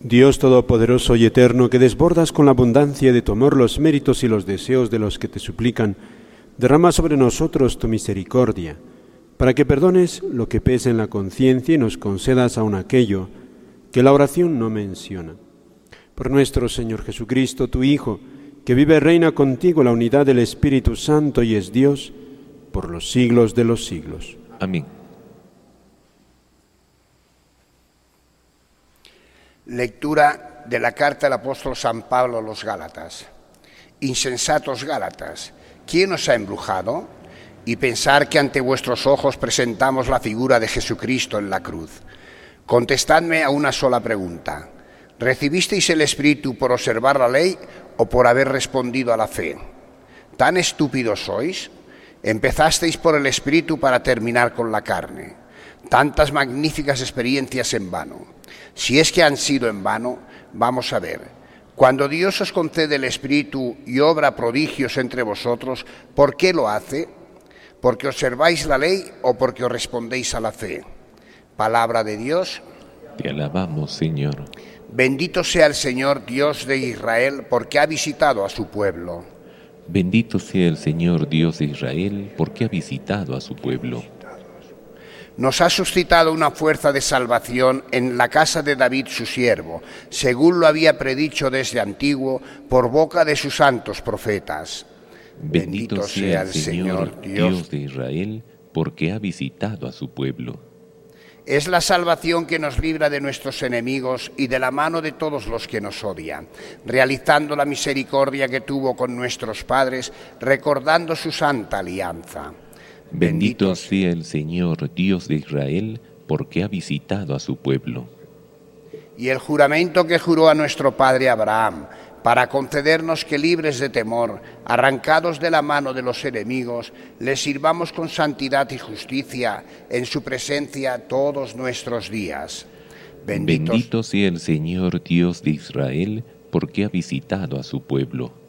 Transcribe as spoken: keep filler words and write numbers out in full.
Dios Todopoderoso y Eterno, que desbordas con la abundancia de tu amor los méritos y los deseos de los que te suplican, derrama sobre nosotros tu misericordia, para que perdones lo que pesa en la conciencia y nos concedas aun aquello que la oración no menciona. Por nuestro Señor Jesucristo, tu Hijo, que vive y reina contigo en la unidad del Espíritu Santo y es Dios, por los siglos de los siglos. Amén. Lectura de la carta del apóstol San Pablo a los Gálatas. Insensatos Gálatas, ¿quién os ha embrujado? Y pensar que ante vuestros ojos presentamos la figura de Jesucristo en la cruz. Contestadme a una sola pregunta. ¿Recibisteis el Espíritu por observar la ley o por haber respondido a la fe? ¿Tan estúpidos sois? Empezasteis por el Espíritu para terminar con la carne. Tantas magníficas experiencias en vano. Si es que han sido en vano, vamos a ver. Cuando Dios os concede el Espíritu y obra prodigios entre vosotros, ¿por qué lo hace? ¿Porque observáis la ley o porque os respondéis a la fe? Palabra de Dios. Te alabamos, Señor. Bendito sea el Señor Dios de Israel, porque ha visitado a su pueblo. Bendito sea el Señor Dios de Israel, porque ha visitado a su pueblo. Nos ha suscitado una fuerza de salvación en la casa de David su siervo, según lo había predicho desde antiguo por boca de sus santos profetas. Bendito, Bendito sea el Señor Dios, Dios de Israel, porque ha visitado a su pueblo. Es la salvación que nos libra de nuestros enemigos y de la mano de todos los que nos odian, realizando la misericordia que tuvo con nuestros padres, recordando su santa alianza. Bendito sea el Señor Dios de Israel, porque ha visitado a su pueblo. Y el juramento que juró a nuestro padre Abraham, para concedernos que libres de temor, arrancados de la mano de los enemigos, les sirvamos con santidad y justicia en su presencia todos nuestros días. Benditos... Bendito sea el Señor Dios de Israel, porque ha visitado a su pueblo.